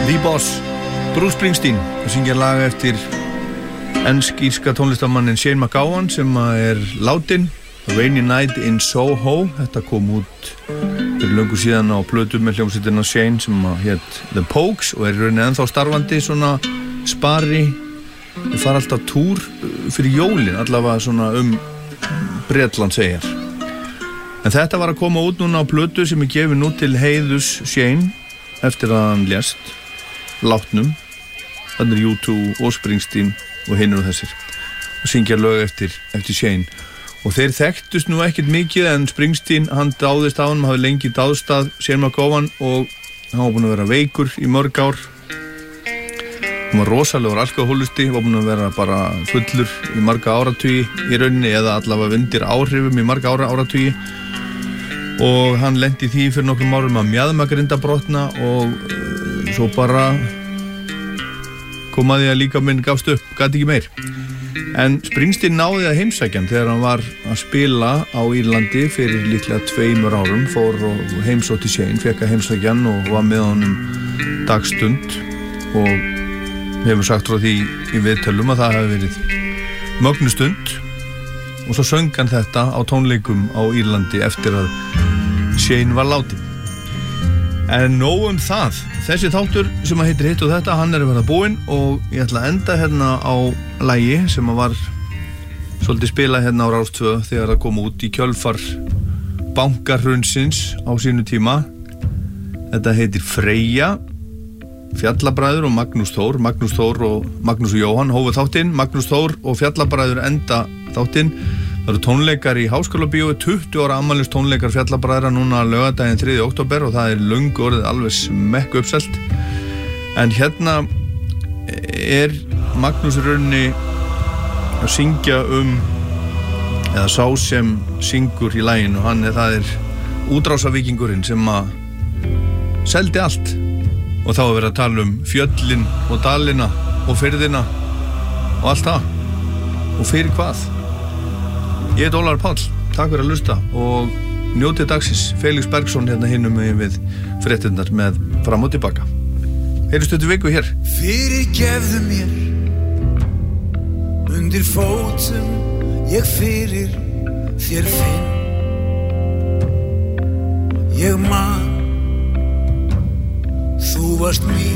The Boss, Bruce Springsteen, að syngja lag eftir ensk-írska tónlistarmannin Shane MacGowan sem er látin. A Rainy Night in Soho. Þetta kom út fyrir löngu síðan á plötu með hljómsveitina Shane sem hét The Pogues og er í rauninni ennþá starfandi svona spari. Við fara alltaf túr fyrir jólin, allavega svona Bretland segjar. En þetta var að koma út núna á plötu sem er gefin út til heiðus Shane eftir að hann lést látnum. Þannig U2 og Springsteen og hinur og þessir og syngja lög eftir Shane. Og þeir þekktust nú ekkert mikið en Springsteen, hann dáðist á hann, hafði lengi dáðst að Shane MacGowan og hann var búinn að vera veikur í mörg ár. Hann var rosalegur alkohólisti, var búinn að vera bara fullur í marga áratugi í rauninni eða allavega undir áhrifum í marga áratugi. Og hann lenti í því fyrir nokkrum árum að mjaðmagrindabrotna og svo bara kom að því að líka minn gafst upp, gat ekki meir. En Springsteen náði að heimsækja hann þegar hann var að spila á Írlandi fyrir líklega 2 árum, fór og heimsótti Shane, fekk að heimsækja hann og var með honum dagstund og hefur sagt frá því í viðtölum að það hefði verið mögnustund og svo söng hann þetta á tónleikum á Írlandi eftir að Shane var látinn. En nóg það. Þessi þáttur sem að heitir Hitt og þetta, hann er að verða búinn og ég ætla að enda hérna á lagi sem að var svolítið spilað hérna á Rás 2 þegar það kom út í kjölfar bankarhrunsins á sínu tíma. Þetta heitir Freyja, Fjallabræður og Magnús Þór. Magnús Þór og Magnús og Jóhann hófu þáttinn, Magnús Þór og Fjallabræður enda þáttinn. Það eru tónleikar í Háskólabíói, 20 ára afmælis tónleikar Fjallabræðra núna laugardaginn 3. október og það er löngu orðið alveg smekk uppselt. En hérna er Magnús í rauninni að syngja eða sá sem syngur í laginu, það er útrásavíkingurinn sem að seldi allt. Og þá er verið að tala fjöllin og dalina og firðina og allt það. Og fyrir hvað? Ég heit Ólafur Páll, takk fyrir að hlusta og njótið dagsins. Felix Bergsson hérna hinum megin við fréttirnar með Fram og tilbaka. Heyrjumst eftir viku hér. Fyrirgefðu mér undir fótum ég fyrir þér finn. Ég man þú varst mín